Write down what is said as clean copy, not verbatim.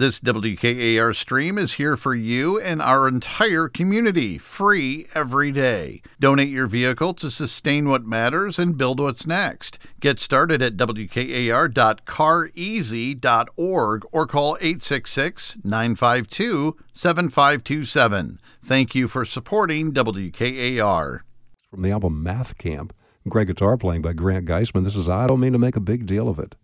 This WKAR stream is here for you and our entire community, free every day. Donate your vehicle to sustain what matters and build what's next. Get started at WKAR.careasy.org or call 866-952-7527. Thank you for supporting WKAR. From the album Math Camp, great guitar playing by Grant Geisman. This is I Don't Mean to Make a Big Deal of It.